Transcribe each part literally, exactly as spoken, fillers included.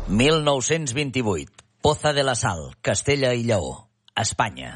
mil nou-cents vint-i-vuit. Poza de la Sal, Castella i Lleó, Espanya.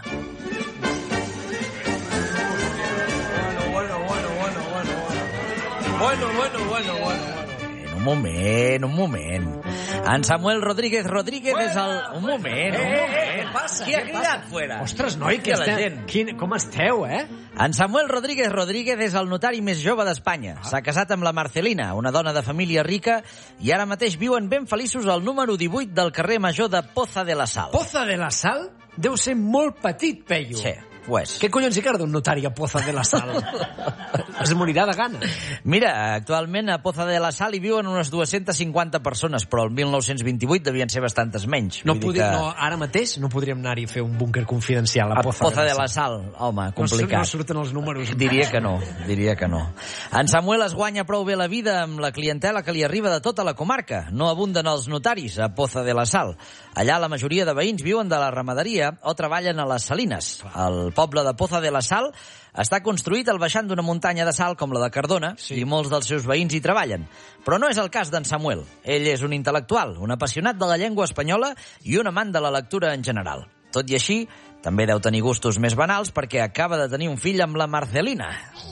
Bueno, bueno, bueno, bueno, bueno. Bueno, bueno, bueno, bueno. Un moment, un moment. En Samuel Rodríguez Rodríguez és el... Un moment, un moment. Què passa? Qui ha cridat fora? Ostres, noi, que estem... Quin... com esteu, eh? En Samuel Rodríguez Rodríguez és el notari més jove d'Espanya. S'ha casat amb la Marcelina, una dona de família rica, i ara mateix viuen ben feliços al número divuit del carrer Major de Poza de la Sal. Poza de la Sal deu ser molt petit, Peyu. Sí, ho és. Què collons hi carda un notari a Poza de la Sal? Es morirà de gana. Mira, actualment a Poza de la Sal hi viuen unes dues-centes cinquanta persones, però el mil nou-cents vint-i-vuit devien ser bastantes menys. No podri... que... no, ara mateix no podríem anar-hi a fer un búnquer confidencial a Poza, a Poza de, la de la Sal. Home, complicat. No, no surten els números. Diria que no, diria que no. En Samuel es guanya prou bé la vida amb la clientela que li arriba de tota la comarca. No abunden els notaris a Poza de la Sal. Allà la majoria de veïns viuen de la ramaderia o treballen a les salines. El poble de Poza de la Sal està construït al baixant d'una muntanya de sal com la de Cardona, sí. I molts dels seus veïns hi treballen. Però no és el cas d'en Samuel. Ell és un intel·lectual, un apassionat de la llengua espanyola i un amant de la lectura en general. Tot i així, també deu tenir gustos més banals perquè acaba de tenir un fill amb la Marcelina.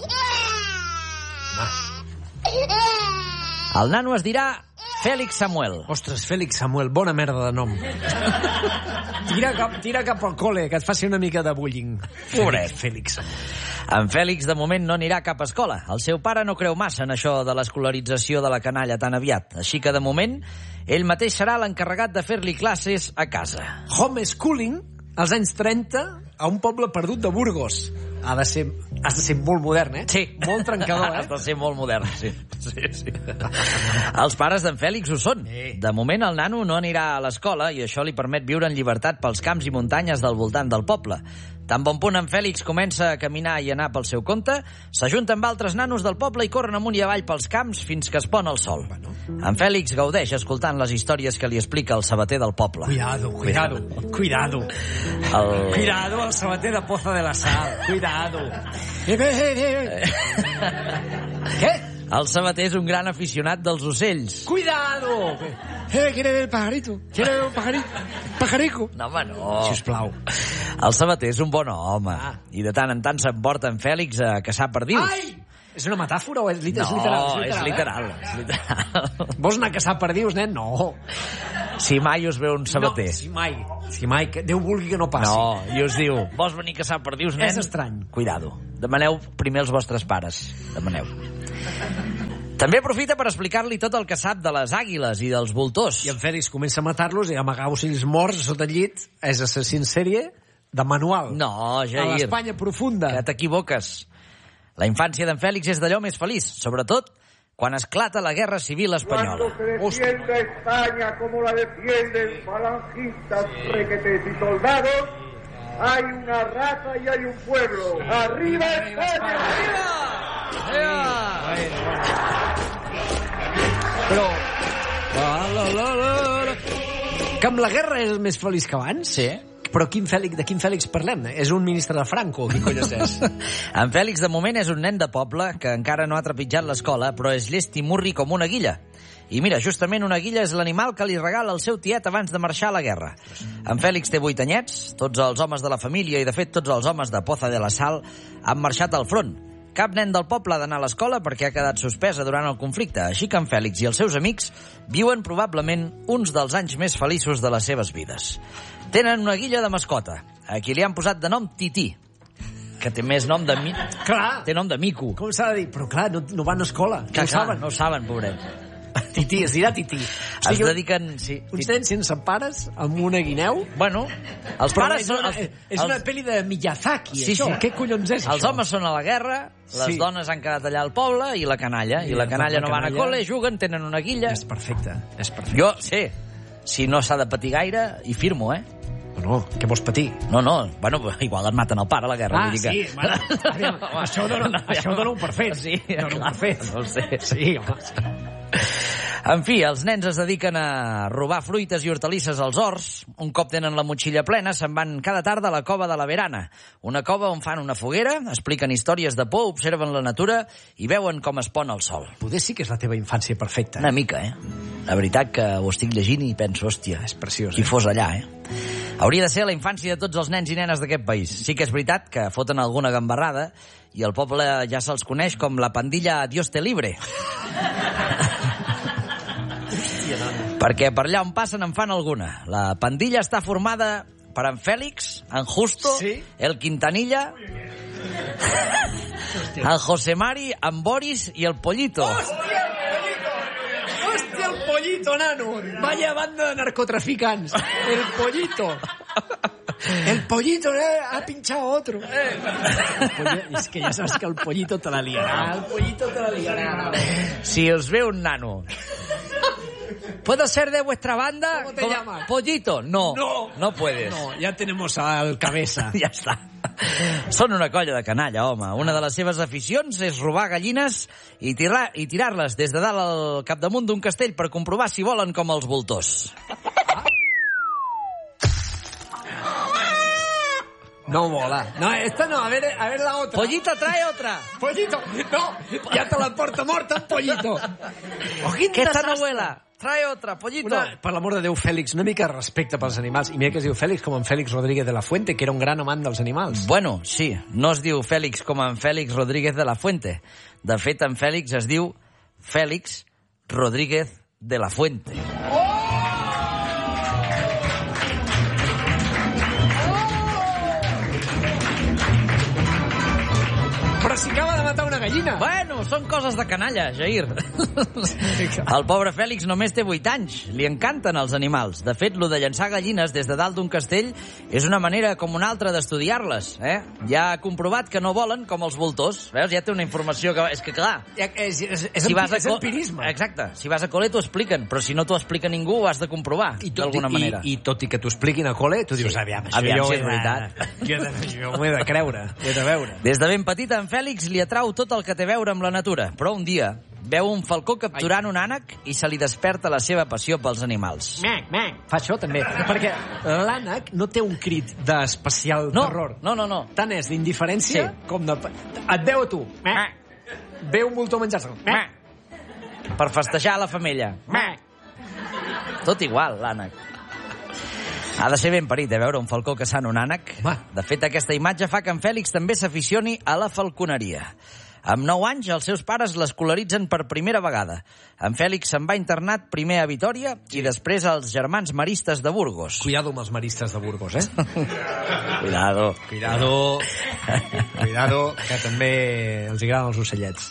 El nano es dirà Fèlix Samuel. Ostres, Fèlix Samuel, bona merda de nom. Tira cap, tira cap al col·le, que et faci una mica de bullying. Pobret. Fèlix Samuel. En Fèlix, de moment, no anirà a cap escola. El seu pare no creu massa en això de l'escolarització de la canalla tan aviat. Així que, de moment, ell mateix serà l'encarregat de fer-li classes a casa. Homeschooling, als anys trenta, a un poble perdut de Burgos. Ha de ser, has de ser molt modern, eh? Sí. Molt trencador, eh? Has de ser molt modern, sí. sí, sí. Els pares d'en Fèlix ho són. Sí. De moment, el nano no anirà a l'escola i això li permet viure en llibertat pels camps i muntanyes del voltant del poble. Tan bon punt en Fèlix comença a caminar i anar pel seu compte, s'ajunta amb altres nanos del poble i corren amunt i avall pels camps fins que es pon el sol. Bueno. En Fèlix gaudeix escoltant les històries que li explica el sabater del poble. Cuidado, cuidado, cuidado. El... Cuidado, el sabater de Poza de la Sal. Cuidado. Eh, eh, eh. Què? El sabater és un gran aficionat dels ocells. Cuidado! Eh, quiere ver el pajarito. Quiere ver el pajarito. Pajarico. No, home, no. Sisplau. El sabater és un bon home. Ah. I de tant en tant s'emporta en Fèlix a caçar perdius. Ai! És una metàfora o és, lit no, és literal? No, és literal. Eh? És literal. Vols anar a caçar perdius, nen? No. Si mai us ve un sabater. No, si mai. Si mai. Que Déu vulgui que no passi. No, i us diu, vols venir a caçar perdius, nen? És estrany. Cuidado. Demaneu primer els vostres pares. Demaneu. També aprofita per explicar-li tot el que sap de les àguiles i dels voltors. I en Fèlix comença a matar-los i a amagar ocells morts sota el llit. És assassí en sèrie de manual. No, Jair. A l'Espanya profunda. Que t'equivoques. La infància d'en Fèlix és d'allò més feliç, sobretot quan esclata la Guerra Civil Espanyola. Cuando se defienda España como la defienden falangistas, requetes y soldados, hay una raza y hay un pueblo. ¡Arriba España! ¡Arriba! Però... La, la, la, la. Que amb la guerra és més feliç que abans? Sí. Però quin Fèlix, de quin Fèlix parlem? És un ministre de Franco? Qui collons és? En Fèlix, de moment, és un nen de poble que encara no ha trepitjat l'escola, però és llest i murri com una guilla. I mira, justament una guilla és l'animal que li regala el seu tiet abans de marxar a la guerra. En Fèlix té vuit anyets, tots els homes de la família i, de fet, tots els homes de Poza de la Sal han marxat al front. Cap nen del poble ha d'anar a l'escola perquè ha quedat suspesa durant el conflicte, així que en Fèlix i els seus amics viuen probablement uns dels anys més feliços de les seves vides. Tenen una guilla de mascota, a qui li han posat de nom Tití, que té més nom de... Mi... Clar. Té nom de mico. Com s'ha de dir? Però clar, no, no van a escola. Que no ho saben. No ho saben, pobret. Tití, es dirà Tití. Es o sigui, dediquen... Sí, uns nens sense pares, amb una guineu... Bueno, els pares... És una, els, és una els... pel·li de Miyazaki, sí, això. Sí. Què collons és els això? Els homes són a la guerra, les sí. dones han quedat allà al poble, i la canalla. I, I la canalla no van a col·le, juguen, tenen una guilla... És perfecte, és perfecte. Jo, sí, si no s'ha de patir gaire, hi firmo, eh? No, no, què vols patir? No, no, bueno, igual et maten el pare a la guerra. Ah, vull dir que... sí, bueno, aviam, això ho dono, això ho dono per fet. Sí, no, clar, per fet. No ho sé. Sí, home. En fi, els nens es dediquen a robar fruites i hortalisses als horts. Un cop tenen la motxilla plena, se'n van cada tarda a la cova de la Verana. Una cova on fan una foguera, expliquen històries de por, observen la natura i veuen com es pon el sol. Poder sí que és la teva infància perfecta. Una mica, eh? La veritat que ho estic llegint i penso, hòstia, és preciós, qui eh? fos allà, eh? Hauria de ser la infància de tots els nens i nenes d'aquest país. Sí que és veritat que foten alguna gambarrada i el poble ja se'ls coneix com la pandilla Dios te libre. Perquè per allà on passen en fan alguna. La pandilla està formada per en Fèlix, en Justo, sí? el Quintanilla, en José Mari, en Boris i el Pollito. Hòstia, el Pollito! Hòstia, el Pollito, nano! Vaya banda de narcotraficants. El Pollito. El Pollito eh, ha pinchado otro. Eh. Pollito, es que ya sabes que el Pollito te la liará. El Pollito te la liará. Si os ve un nano... ¿Puedo ser de vuestra banda? ¿Cómo te llamas? Pollito. No, no, no puedes. No, ya tenemos al cabeza. Ja està. Són una colla de canalla, home. Una de les seves aficions és robar gallines i tirar- i tirar-les des de dalt al capdamunt d'un castell per comprovar si volen com els voltors. No mola. No, esta no, a ver, a ver la otra. Pollito, trae otra. Pollito, no, ya te la porta morta, Pollito. Que esta no vuela. Trae otra, Pollito. Una, per l'amor de Déu, Fèlix, una mica de respecte pels animals. I mira que es diu Fèlix com en Fèlix Rodríguez de la Fuente, que era un gran amant dels animals. Bueno, sí, no es diu Fèlix com en Fèlix Rodríguez de la Fuente. De fet, en Fèlix es diu Fèlix Rodríguez de la Fuente. Però si acaba de matar una gallina. Bueno, són coses de canalla, Jair. El pobre Fèlix només té vuit anys. Li encanten els animals. De fet, lo de llançar gallines des de dalt d'un castell és una manera com una altra d'estudiar-les. Eh? Ja ha comprovat que no volen com els voltors. Veus? Ja té una informació que... És que, clar... Ja, és, és, és, si vas a és empirisme. Exacte. Si vas a cole t'ho expliquen, però si no t'ho explica ningú ho has de comprovar, d'alguna manera. I, I tot i que t'ho expliquin a cole, tu dius, Sí. aviam, això Aviam jo si ho és he de- veritat. Jo, he de, jo ho he de creure, ho he de veure. Des de ben petit, en Fèlix li atrau tot el que té a veure amb la natura, però un dia veu un falcó capturant un ànec i se li desperta la seva passió pels animals. Mec, mec. Fa això també, perquè l'ànec no té un crit d'especial No, terror. no, no, no. Tant és d'indiferència Sí. com de... Et veu a tu. Mec. Veu un voltor a menjar-se. Mec. Per festejar la femella. Mec. Tot igual, l'ànec. Ha de ser ben parit, eh, veure un falcó caçant un ànec. Va. De fet, aquesta imatge fa que en Fèlix també s'aficioni a la falconeria. Amb nou anys, els seus pares l'escolaritzen per primera vegada. En Fèlix se'n va internat primer a Vitòria i després als Germans Maristes de Burgos. Cuidado amb els maristes de Burgos, eh? Cuidado. Cuidado. Cuidado, que també els agraden els ocellets.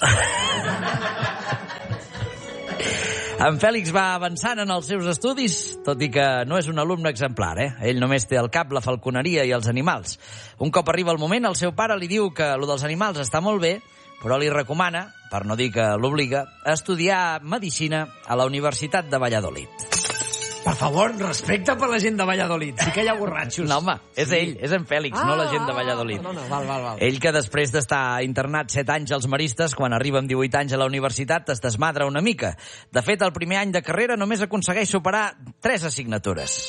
En Fèlix va avançant en els seus estudis, tot i que no és un alumne exemplar, eh? Ell només té al cap la falconeria i els animals. Un cop arriba el moment, el seu pare li diu que lo dels animals està molt bé, però li recomana, per no dir que l'obliga, a estudiar medicina a la Universitat de Valladolid. Per favor, respecte per la gent de Valladolid. Sí que hi ha borratxos. No, home, és Sí. ell, és en Fèlix, Ah, no la gent de Valladolid. No, no, val, val, val. Ell que després d'estar internat set anys als Maristes, quan arriba amb divuit anys a la universitat, es desmadra una mica. De fet, el primer any de carrera només aconsegueix superar tres assignatures.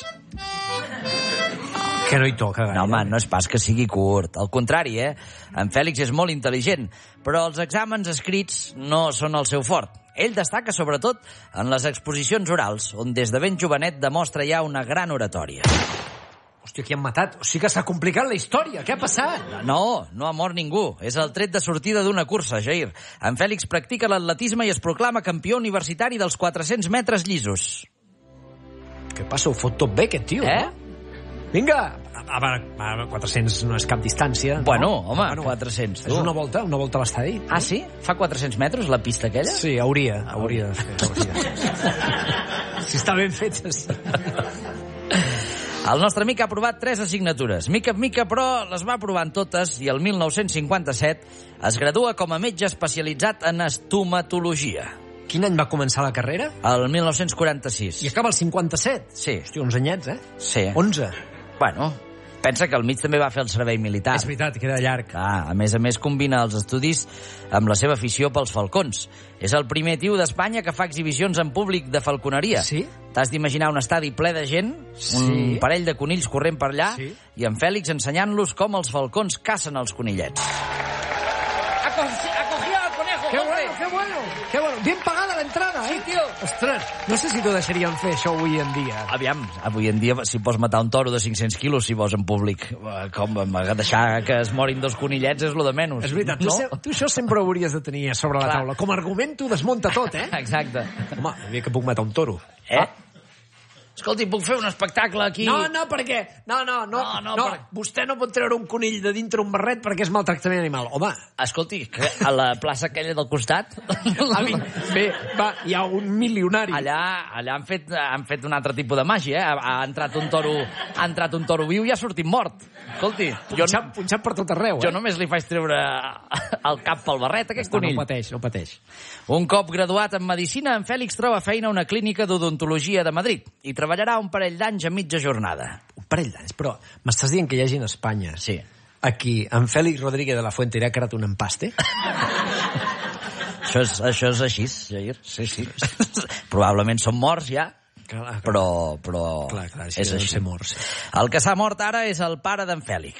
Que no hi toca gaire. No, home, no és pas que sigui curt. Al contrari, eh? En Fèlix és molt intel·ligent, però els exàmens escrits no són el seu fort. Ell destaca sobretot en les exposicions orals, on des de ben jovenet demostra ja una gran oratòria. Hòstia, qui han matat? O sigui que s'ha complicat la història. Què ha passat? No, no ha mort ningú. És el tret de sortida d'una cursa, Jair. En Fèlix practica l'atletisme i es proclama campió universitari dels quatre-cents metres llisos. Què passa? Ho fot tot bé, aquest tio, Eh? no? Vinga! A veure, a veure, quatre-cents no és cap distància. Bueno, no? home, quatre-cents. És una volta, una volta a l'estadi. Ah, sí? Fa quatre-cents metres la pista aquella? Sí, hauria, hauria de fer. Hauria. Si està ben fet, sí. El nostre amic ha aprovat tres assignatures. Mica en mica, però, les va aprovant totes i el mil nou-cents cinquanta-set es gradua com a metge especialitzat en estomatologia. Quin any va començar la carrera? El mil nou-cents quaranta-sis. I acaba el cinquanta-set. Sí. Hòstia, uns anyets, eh? Sí. onze. Bueno, pensa que al mig també va fer el servei militar. És veritat, queda llarg. Clar, a més a més combina els estudis amb la seva afició pels falcons. És el primer tio d'Espanya que fa exhibicions en públic de falconeria. Sí? T'has d'imaginar un estadi ple de gent, Sí. un parell de conills corrent per allà, Sí. i en Fèlix ensenyant-los com els falcons cacen els conillets. Acogió al conejo, Qué bueno, qué bueno, qué bueno. Bien pagada la entrada, eh? Ostres, no sé si t'ho deixarien fer, això, avui en dia. Aviam, avui en dia, si pots matar un toro de cinc-cents quilos, si vols en públic, com deixar que es morin dos conillets és lo de menys. És veritat, tu, no? se, tu això sempre ho hauries de tenir sobre la Clar. taula. Com a argument t'ho desmunta tot, eh? Exacte. Home, havia que puc matar un toro. Eh? Ah. Escolti, puc fer un espectacle aquí? No, no, perquè... No, no, no, No, no, no per- vostè no pot treure un conill de dintre un barret perquè és maltractament animal. Home, Escolti, que a la plaça aquella del costat... avi, bé, va, hi ha un milionari. Allà, allà han fet, han fet un altre tipus de màgia, eh? Ha, ha entrat un toro, ha entrat un toro viu i ha sortit mort. Escolti, jo, Punxat, punxat per tot arreu, jo eh? només li faig treure el cap pel barret, aquest Està, conill. no pateix, no pateix. Un cop graduat en Medicina, en Fèlix troba feina a una clínica d'odontologia de Madrid i treballarà un parell d'anys a mitja jornada. Un parell d'anys, però m'estàs dient que hi hagi a Espanya, Sí. aquí, en Fèlix Rodríguez de la Fuente irà creat un empaste? Això és, això és així, Jair. Sí, sí. Probablement són morts ja, Clar, clar. però, però Clar, clar, sí, és deuen així. ser morts, sí. El que s'ha mort ara és el pare d'en Fèlix.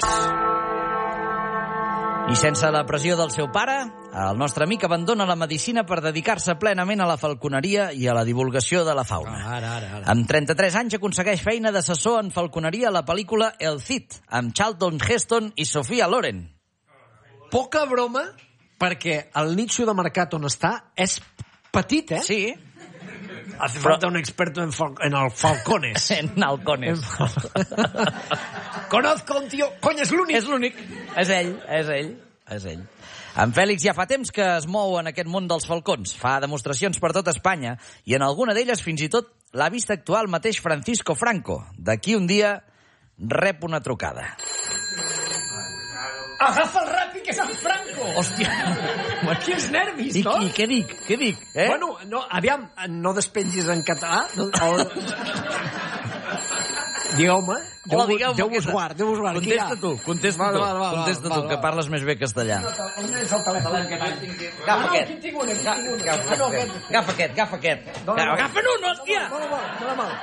I sense la pressió del seu pare, el nostre amic abandona la medicina per dedicar-se plenament a la falconeria i a la divulgació de la fauna. Ara, ara, ara. Amb trenta-tres anys aconsegueix feina d'assessor en falconeria a la pel·lícula El Cid, amb Charlton Heston i Sofia Loren. Poca broma, perquè el nicho de mercat on està és petit, eh? Sí, Hace falta un experto en, fal en el falcones. en halcones. Conozco un tío... Cony, és l'únic. És l'únic. És ell, és ell, és ell. En Fèlix ja fa temps que es mou en aquest món dels falcons. Fa demostracions per tot Espanya i en alguna d'elles fins i tot l'ha vist actuar el mateix Francisco Franco. D'aquí un dia rep una trucada. Agafa el ràpid, que és en Franco! Hòstia! Quins nervis, I, no? I què dic? Què dic? Eh? Bueno, no, aviam, no despengis en català. No, o... Digueu-me. Déu, Hola, digueu-me. Déu vos què- guard, Déu vos guard. Qui hi ha? Contesta tu, contesta Val, tu. val, val, Contesta val, tu, que val. parles més bé castellà. On és el telèfon? Agafa aquest. Aquí en tinc un, aquí en tinc un. Agafa Ah, no, aquest, aquest. agafa aquest, agafa aquest. Dóna-me'l. Agafa'n un, hòstia! Dóna-me'l, dóna-me'l.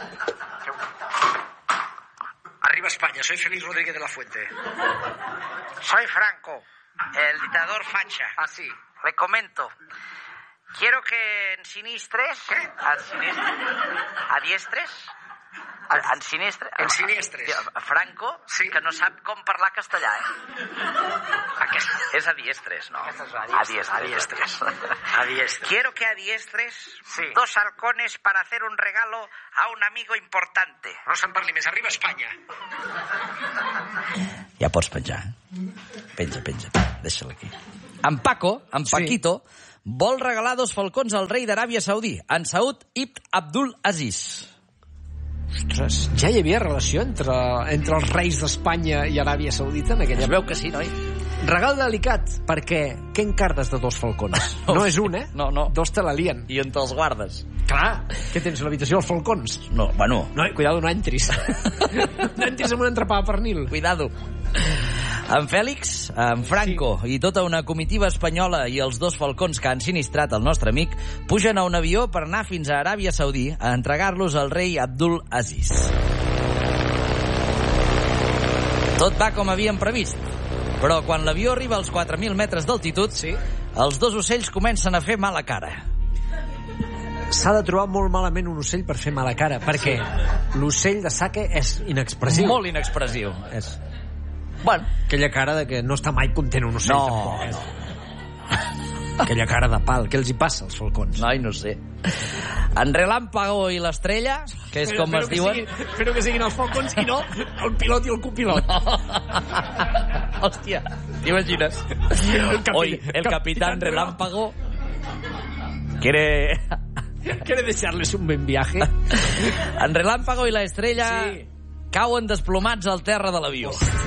Arriba España, soy Félix Rodríguez de la Fuente. Soy Franco, el dictador facha. Ah, sí. Le comento. Quiero que en sinistres... ¿Qué? En sinistres... ¿A diestres? En sinistres... En siniestres. Franco, Sí. que no sap com parlar castellà, eh? Aquest. És a diestres, no? Aquesta és a A diestres. diestres. A diestres. Quiero que a diestres Sí. dos halcones para hacer un regalo a un amigo importante. No se'n parli més, arriba Espanya. Ja pots penjar. Penja, penja. Deixa-la aquí. En Paco, en Sí. Paquito, vol regalar dos falcons al rei d'Aràbia Saudí, en Saud ibn Abdul Aziz. Ostres, ja hi havia relació entre, entre els reis d'Espanya i Aràbia Saudita en aquella Es veu que sí, noi? Regal delicat, perquè què encardes de dos falcons? No és un, eh? No, no. Dos te la lien. I on te'ls guardes? Clar, què tens a l'habitació, els falcons? No, bueno, No, cuidado, no entris. No entris en un entrepà de pernil. cuidado. En Fèlix, en Franco sí. i tota una comitiva espanyola i els dos falcons que han sinistrat el nostre amic pugen a un avió per anar fins a Aràbia Saudí a entregar-los al rei Abdul Aziz. Tot va com havíem previst, però quan l'avió arriba als quatre mil metres d'altitud, Sí. els dos ocells comencen a fer mala cara. S'ha de trobar molt malament un ocell per fer mala cara, perquè l'ocell de saque és inexpressiu. Molt inexpressiu. És Bueno, aquella cara de que no està mai content un ocell, No. tampoc. És. Aquella cara de pal. Què els hi passa als falcons? noi, no sé. En Relámpago i l'Estrella, que és com es diuen... Sigui, espero que siguin els falcons i no el pilot i el copilot. Hòstia, t'imagines? El capi- Hoy, el capitán Capitán Relámpago quiere... ¿Quiere desearles un buen viaje? En Relámpago i l'Estrella Sí. cauen desplomats al terra de l'avió.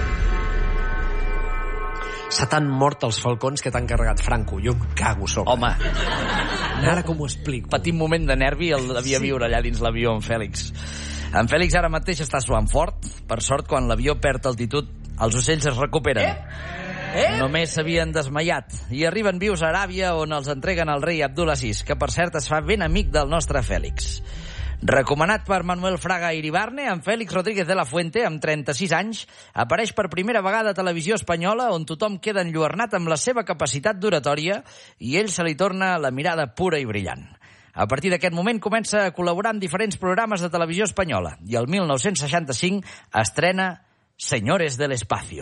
S'ha tan mort els falcons que t'han carregat Franco. Jo em cago sobre. Home, Ara com ho explico? petit moment de nervi el devia Sí. viure allà dins l'avió en Fèlix. En Fèlix ara mateix està suant fort. Per sort, quan l'avió perd altitud, els ocells es recuperen. Eh? Només s'havien desmaiat i arriben vius a Aràbia, on els entreguen al rei Abdulaziz, que per cert es fa ben amic del nostre Fèlix. Recomanat per Manuel Fraga Iribarne, en Fèlix Rodríguez de la Fuente, amb trenta-sis anys, apareix per primera vegada a televisió espanyola, on tothom queda enlluernat amb la seva capacitat d'oratòria i ell se li torna la mirada pura i brillant. A partir d'aquest moment comença a col·laborar en diferents programes de televisió espanyola i el mil nou-cents seixanta-cinc estrena Señores del Espacio.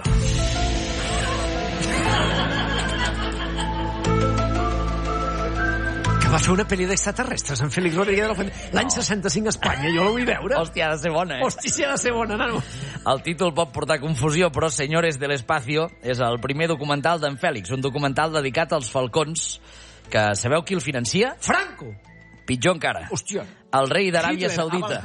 Va fer una pel·li d'extraterrestres en Félix Rodríguez de la Fuente. L'any seixanta-cinc a Espanya, jo la vull veure. Hòstia, ha de ser bona, eh? Hòstia, si ha de ser bona, nano. El títol pot portar confusió, però Señores del Espacio és el primer documental d'en Fèlix, un documental dedicat als falcons, que sabeu qui el financia? Franco! Pitjor encara. Hòstia. El rei d'Aràbia Saudita.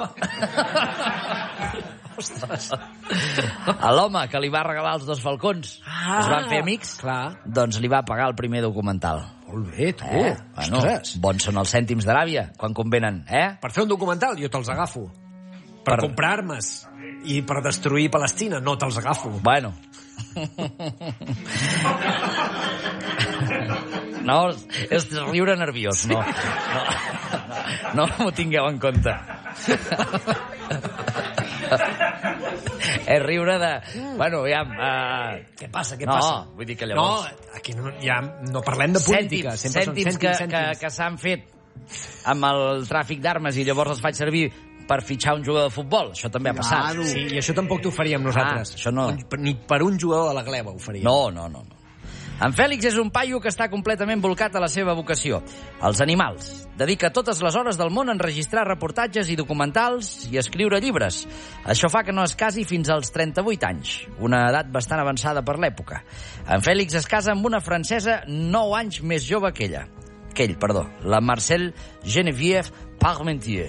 Ostres. L'home que li va regalar els dos falcons, ah, es van fer amics, clar. Doncs li va pagar el primer documental. Molt bé, tu. Eh? Bueno, ostres. bons són els cèntims d'Aràbia, quan convenen, eh? Per fer un documental jo te'ls agafo. Per, per comprar armes i per destruir Palestina no te'ls agafo. Bueno. No, és riure nerviós, no. No, no m'ho tingueu en compte. És riure de... Bueno, ja... Uh... Què passa, què no, passa? No, vull dir que llavors... No, aquí no, ja no parlem de política. Cèntims, Sempre cèntims, són que, cèntims, que, cèntims. que s'han fet amb el tràfic d'armes i llavors els faig servir per fitxar un jugador de futbol. Això també ha passat. Claro. Sí, i això tampoc t'ho faríem nosaltres. Ah, això no. Ni per un jugador de la gleba ho faríem. No, no, no. no. En Fèlix és un paio que està completament volcat a la seva vocació, els animals. Dedica totes les hores del món a enregistrar reportatges i documentals i a escriure llibres. Això fa que no es casi fins als trenta-vuit anys, una edat bastant avançada per l'època. En Fèlix es casa amb una francesa nou anys més jove que ella. Que ell, perdó, la Marcelle Geneviève Parmentier.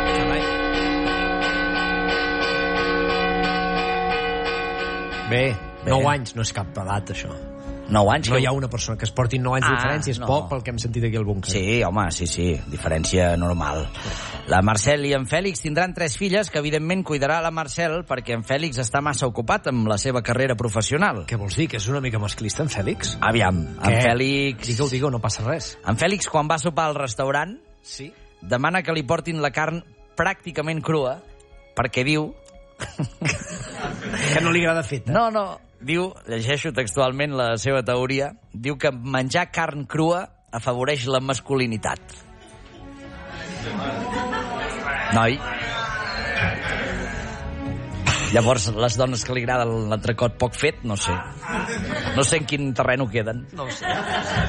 Bé, Bé. nou anys no és cap edat, això. Nou anys. No que... hi ha una persona que es porti nou anys Ah, de diferència, és no. poc pel que hem sentit aquí al búnquer. Sí, home, sí, sí, diferència normal. La Marcel i en Fèlix tindran tres filles que, evidentment, cuidarà la Marcel perquè en Fèlix està massa ocupat amb la seva carrera professional. Què vols dir, que és una mica masclista, en Fèlix? Aviam, Què? en Fèlix... Digue-ho, digue-ho, no passa res. En Fèlix, quan va sopar al restaurant, Sí? demana que li portin la carn pràcticament crua, perquè diu... Que no li agrada feta. No, no, diu, llegeixo textualment la seva teoria, diu que menjar carn crua afavoreix la masculinitat. Noi. Llavors, les dones que li agrada l'entrecot poc fet, no sé. No sé en quin terreno queden. No ho sé.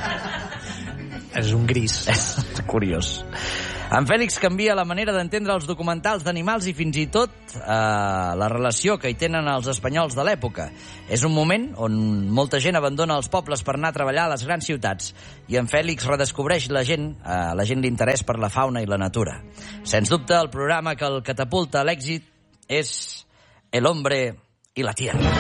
És un gris. És curiós. En Fèlix canvia la manera d'entendre els documentals d'animals i fins i tot eh, la relació que hi tenen els espanyols de l'època. És un moment on molta gent abandona els pobles per anar a treballar a les grans ciutats i en Fèlix redescobreix la gent, eh, la gent l'interès per la fauna i la natura. Sens dubte, el programa que el catapulta a l'èxit és El hombre y la tierra.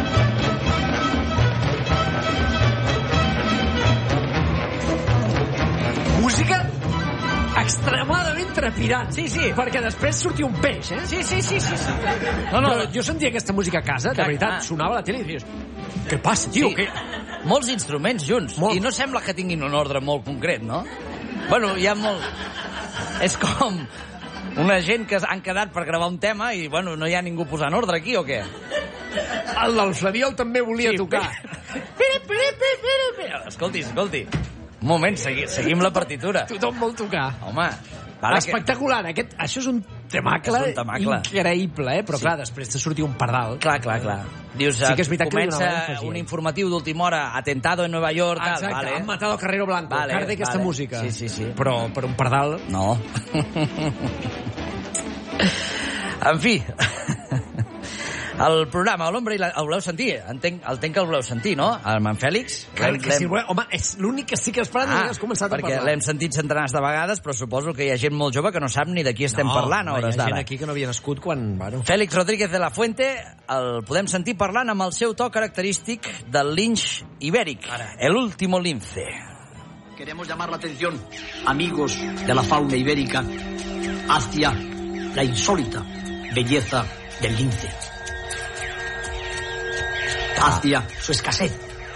Música extremadament trepidant. Sí, sí. Perquè després sortia un peix, eh? Sí, sí, sí, sí. sí. No, no, Però jo sentia aquesta música a casa, de Clar, veritat, clar. sonava a la tele i dius, què passa, tio? Sí. Que... Molts instruments junts. Molt. I no sembla que tinguin un ordre molt concret, no? Bueno, hi ha molt... És com una gent que han quedat per gravar un tema i, bueno, no hi ha ningú posant ordre aquí, o què? El del Flabiol també volia Sí, tocar. Pere, pere, pere, pere, pere. Escolti, escolti. Un moment, segui, seguim la partitura. Tothom vol tocar. Home, vale, Espectacular. Aquest, això és un temacle, És un temacle. increïble, eh? Però Sí. clar, després te sortia un pardal. que... Clar, clar, clar. Dius, Sí que és veritat que li comença donava èmfasi, un eh? informatiu d'última hora, atentado en Nueva York, tal, Exacte, vale. han matado a Carrero Blanco. Vale, Vale, aquesta vale. música. Sí, sí, sí. Però per un pardal... No. En fi, el programa L'Ombra i la... El voleu sentir? Entenc, entenc que el voleu sentir, no? Amb en Fèlix? Clar L'hem- que sí, l'hem- volem- home, és l'únic que estic esperant Ah, i has començat a perquè parlar. l'hem sentit centenars de vegades, però suposo que hi ha gent molt jove que no sap ni de qui estem parlant a home, hores hi ha gent d'ara. aquí que no havia nascut quan... Bueno, Fèlix Rodríguez de la Fuente el podem sentir parlant amb el seu to característic del linx ibèric, el último lince. Queremos llamar la atención, amigos de la fauna ibérica, hacia la insólita belleza del lince, hacia su escasez,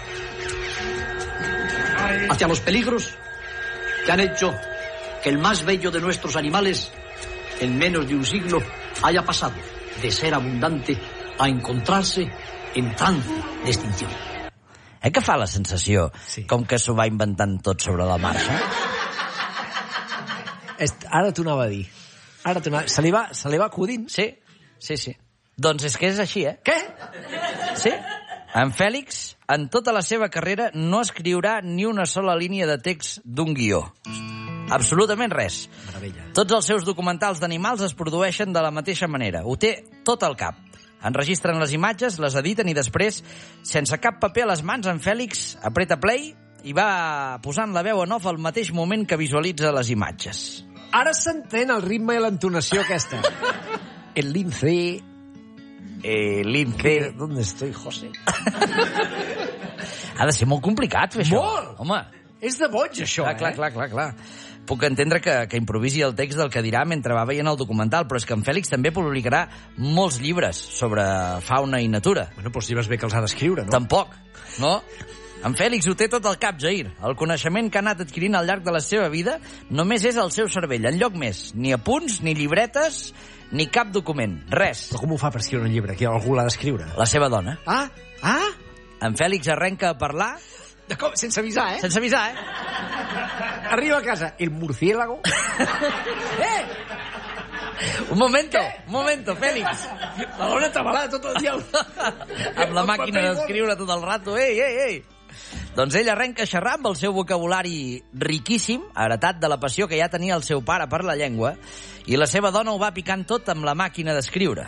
hacia los peligros que han hecho que el más bello de nuestros animales, en menos de un siglo, haya pasado de ser abundante a encontrarse en trance de extinción. Eh que fa la sensació Sí. com que s'ho va inventant tot sobre la marxa? Ara t'ho anava a dir. Ara t'ho anava... Se li va, se li va acudint. Sí, sí, sí. Doncs és que és així, eh? Què? Sí. En Fèlix, en tota la seva carrera, no escriurà ni una sola línia de text d'un guió. Absolutament res. Meravella. Tots els seus documentals d'animals es produeixen de la mateixa manera. Ho té tot al cap. Enregistren les imatges, les editen i després, sense cap paper a les mans, en Fèlix apreta play i va posant la veu en off al mateix moment que visualitza les imatges. Ara s'entén el ritme i l'entonació aquesta. El lince... Eh, lince... ¿Dónde estoy, José? Ha de ser molt complicat fer això. Molt! Home, és de boig, això, clar, eh? clar, clar, clar, clar. Puc entendre que, que improvisi el text del que dirà mentre va veient el documental, però és que en Fèlix també publicarà molts llibres sobre fauna i natura. Bueno, doncs llibres bé que els ha d'escriure, no? Tampoc, no? En Fèlix ho té tot al cap, Jair. El coneixement que ha anat adquirint al llarg de la seva vida només és el seu cervell, enlloc més. Ni apunts, ni llibretes, ni cap document. Res. Però com ho fa per escriure un llibre? Que algú l'ha d'escriure? La seva dona. Ah, ah! En Fèlix arrenca a parlar... De com? Sense avisar, eh? Sense avisar, eh? Arriba a casa. El murciélago... eh! Un momento, un momento, Fèlix. La dona tabalada tot el dia. Amb la màquina d'escriure tot el rato. Ei, ei, ei. Doncs ell arrenca a xerrar amb el seu vocabulari riquíssim, heretat de la passió que ja tenia el seu pare per la llengua, i la seva dona ho va picant tot amb la màquina d'escriure.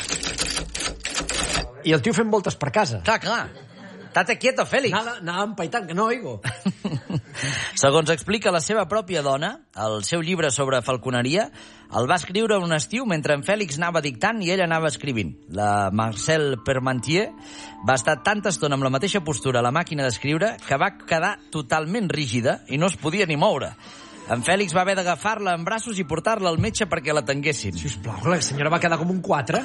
I el tio fent voltes per casa. Clar, clar. Tate quieto, Fèlix. Anava, anava empaitant, que no oigo. Segons explica la seva pròpia dona, el seu llibre sobre falconeria el va escriure un estiu mentre en Fèlix anava dictant i ell anava escrivint. La Marcel Parmentier va estar tanta estona amb la mateixa postura a la màquina d'escriure que va quedar totalment rígida i no es podia ni moure. En Fèlix va haver d'agafar-la en braços i portar-la al metge perquè la tanguessin. Sisplau, la senyora va quedar com un quatre.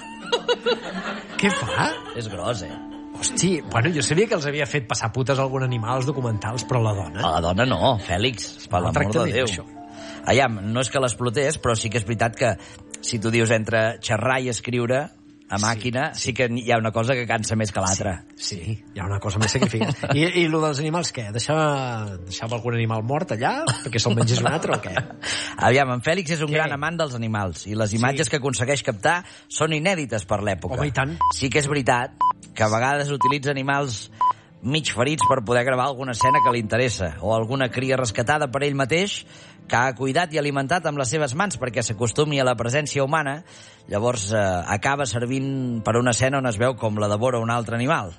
Què fa? És gros, eh? Hosti, bueno, jo sabia que els havia fet passar putes a algun animal als documentals, però la dona... A la dona no, Fèlix, per No, l'amor de tracta-li Déu. això. Aviam, no és que l'explotés, però sí que és veritat que si tu dius entre xerrar i escriure a màquina, sí, sí que hi ha una cosa que cansa més que l'altra. Sí, sí, hi ha una cosa més sacrificada. I, I lo dels animals, què? Deixava, deixava algun animal mort allà perquè se'l mengés un altre o què? Aviam, en Fèlix és un Què? gran amant dels animals i les imatges Sí. que aconsegueix captar són inèdites per l'època. Home, i tant. Sí que és veritat que a vegades utilitza animals mig ferits per poder gravar alguna escena que li interessa, o alguna cria rescatada per ell mateix que ha cuidat i alimentat amb les seves mans perquè s'acostumi a la presència humana, llavors eh, acaba servint per una escena on es veu com la devora un altre animal.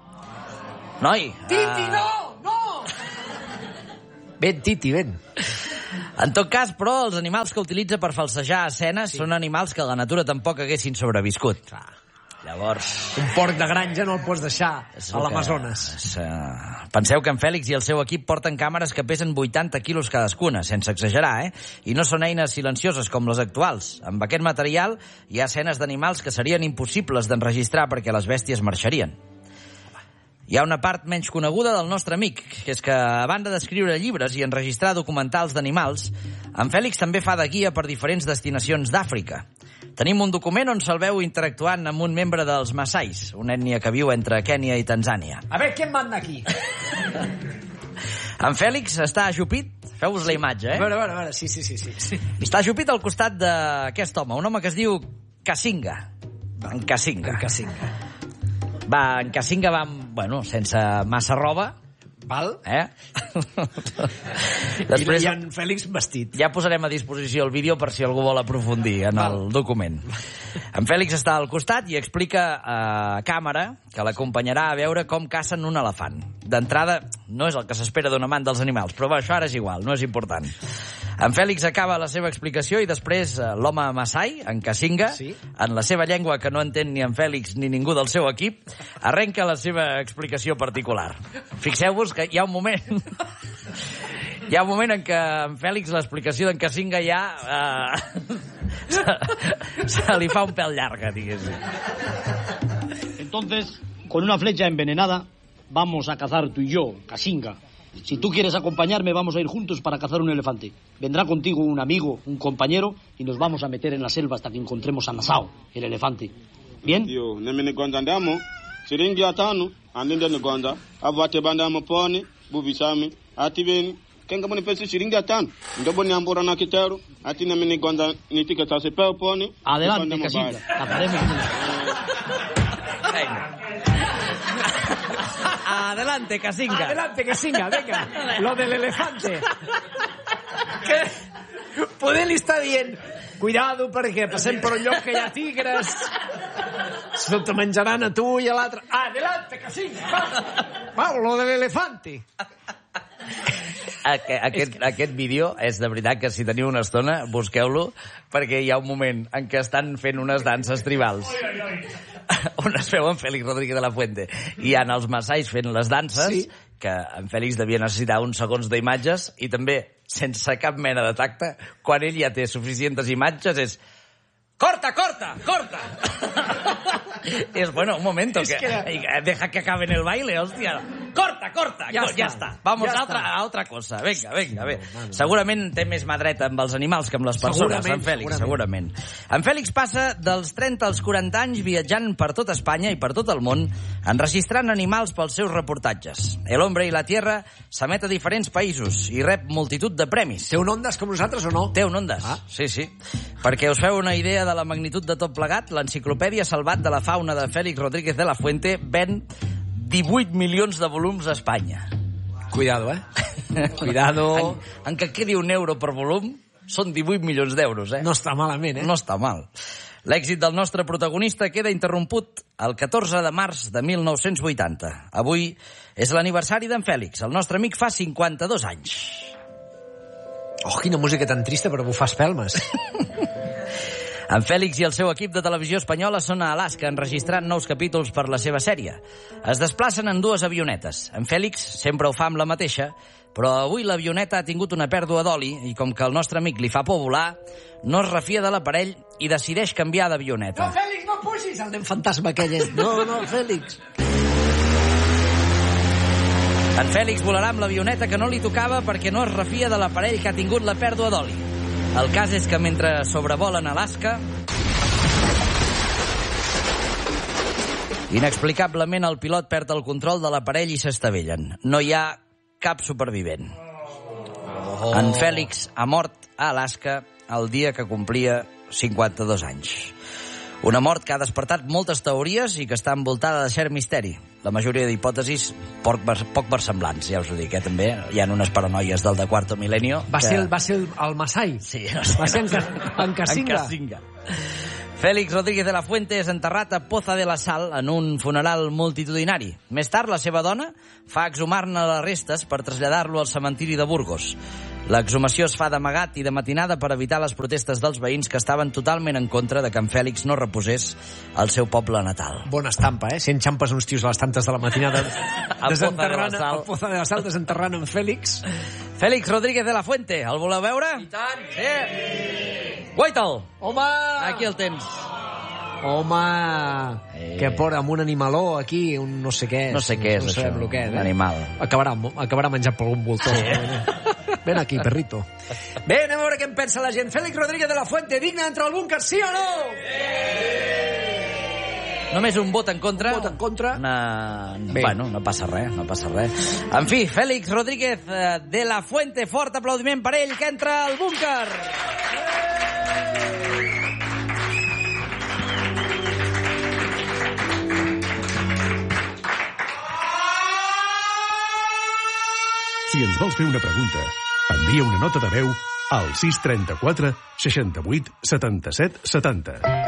Noi! Titi, eh, no! No! Ven, Titi, ven. En tot cas, però, els animals que utilitza per falsejar escenes sí. són animals que a la natura tampoc haguessin sobreviscut. Clar. Llavors... Un porc de granja no el pots deixar és a el l'Amazones. que- és, uh, Penseu que en Fèlix i el seu equip porten càmeres que pesen vuitanta quilos cadascuna, sense exagerar, eh? I no són eines silencioses com les actuals. Amb aquest material hi ha escenes d'animals que serien impossibles d'enregistrar perquè les bèsties marxarien. Hi ha una part menys coneguda del nostre amic, que és que, a banda d'escriure llibres i enregistrar documentals d'animals, en Fèlix també fa de guia per diferents destinacions d'Àfrica. Tenim un document on se'l veu interactuant amb un membre dels Maasais, una ètnia que viu entre Kènia i Tanzània. A veure, què em manda aquí? En Fèlix està ajupit, feu-vos la imatge, A eh? veure, a veure, a veure, sí, sí, sí, sí. sí. Està ajupit al costat d'aquest home, un home que es diu Kasinga. En Kasinga. En Cacinga. Va, en Kasinga va, amb, bueno, sense massa roba, Val? eh? Després... I en Fèlix vestit. Ja posarem a disposició el vídeo per si algú vol aprofundir en Val. el document. En Fèlix està al costat i explica a càmera que l'acompanyarà a veure com cacen un elefant. D'entrada, no és el que s'espera d'un amant dels animals, però bé, això ara és igual, no és important. En Fèlix acaba la seva explicació i després eh, l'home Maasai, en Kasinga, Sí. en la seva llengua que no entén ni en Fèlix ni ningú del seu equip, arrenca la seva explicació particular. Fixeu-vos que hi ha un moment... Hi ha un moment en què en Fèlix l'explicació d'en Kasinga ja eh, se, se li fa un pèl llarga, diguéssim. Entonces, con una flecha envenenada, vamos a cazar tú y yo, Kasinga. Si tú quieres acompañarme, vamos a ir juntos para cazar un elefante. Vendrá contigo un amigo, un compañero, y nos vamos a meter en la selva hasta que encontremos a Masao, el elefante. ¿Bien? Yo, nemene gonda ndamo, siringi atano, andinde ne gonda, avate bandamo pone, bubisami, atibeni, kenga boni pesi shiringi atano ndo boni ambora na kitero atina mini gonda nitika tase pe poni. Adelante, Casinga. Cazaremos. Adelante, Casinga. Adelante, Casinga, venga. Lo del elefante. Que poder-li està dient cuidado perquè passem per un lloc que hi ha tigres, se te menjaran a tu i a l'altre. Adelante, Casinga. Va, va, lo de l'elefante. Aquest, aquest, aquest vídeo és de veritat que si teniu una estona busqueu-lo, perquè hi ha un moment en què estan fent unes danses tribals on es veu en Félix Rodríguez de la Fuente i hi ha els massais fent les danses, sí, que en Félix devia necessitar uns segons d'imatges i també, sense cap mena de tacte, quan ell ja té suficients imatges és corta, corta, corta. Es bueno, un momento, que, que deja que acaben el baile, hostia. Corta, corta, ja, no, ja està. Vamos ja a, otra, a otra cosa. Venga, venga, bé. Segurament té més mà dreta amb els animals que amb les persones, en Fèlix, segurament. segurament. En Fèlix passa dels trenta als quaranta anys viatjant per tot Espanya i per tot el món, enregistrant animals pels seus reportatges. El Hombre i la Tierra s'emet a diferents països i rep multitud de premis. Té un Ondas com nosaltres o no? Té un Ondas, ah. sí, sí. Perquè us feu una idea de la magnitud de tot plegat, l'Enciclopèdia Salvat de la Fauna de Félix Rodríguez de la Fuente ven divuit milions de volums a Espanya. Cuidado, eh? Cuidado. En, en que quedi un euro per volum, són divuit milions d'euros, eh? No està malament, eh? No està mal. L'èxit del nostre protagonista queda interromput el catorze de març de mil nou-cents vuitanta. Avui és l'aniversari d'en Fèlix. El nostre amic fa cinquanta-dos anys. Oh, quina música tan trista per bufar espelmes. En Fèlix i el seu equip de televisió espanyola són a Alaska enregistrant nous capítols per la seva sèrie. Es desplacen en dues avionetes. En Fèlix sempre ho fa amb la mateixa, però avui l'avioneta ha tingut una pèrdua d'oli i com que el nostre amic li fa por volar, no es refia de l'aparell i decideix canviar d'avioneta. No, Fèlix, no pugis! El nen fantasma aquell és. No, no, Fèlix. En Fèlix volarà amb l'avioneta que no li tocava perquè no es refia de l'aparell que ha tingut la pèrdua d'oli. El cas és que mentre sobrevolen Alaska, inexplicablement el pilot perd el control de l'aparell i s'estavellen. No hi ha cap supervivent. Oh. En Fèlix ha mort a Alaska el dia que complia cinquanta-dos anys. Una mort que ha despertat moltes teories i que està envoltada de cert misteri. La majoria d'hipòtesis poc, poc versemblants, ja us ho dic, eh, també. Hi ha unes paranoies del de Quarto Milenio. Va, que... ser, el, va ser el, el Masai? Sí, no sé. Va ser en, en Casinga. En Casinga. Félix Rodríguez de la Fuente és enterrat a Poza de la Sal en un funeral multitudinari. Més tard, la seva dona fa exhumar-ne les restes per traslladar-lo al cementiri de Burgos. L'exhumació es fa d'amagat i de matinada per evitar les protestes dels veïns que estaven totalment en contra de que en Fèlix no reposés al seu poble natal. Bona estampa, eh? Sent xampes uns tios a les tantes de la matinada desenterrant a Poza de la Sal, desenterrant en Fèlix. Félix Rodríguez de la Fuente, el voleu veure? I tant! Sí! Guaita'l! Home! Aquí el tens. Home! Eh. Que por amb un animaló aquí, un no sé què. No sé què és, no això. No què és, un eh? animal. Acabarà, acabarà menjat per algun voltor. Sí. Ven aquí, perrito. Bé, anem a veure què en pensa la gent. Félix Rodríguez de la Fuente, digne d'entrar al búnquer, sí o no? Només un vot en contra. Un vot en contra. Una... Bueno, no passa res, no passa res. En fi, Félix Rodríguez de la Fuente, fort aplaudiment per ell, que entra al búnquer. Si ens vols fer una pregunta, envia una nota de veu al sis trenta-quatre seixanta-vuit setanta-set setanta.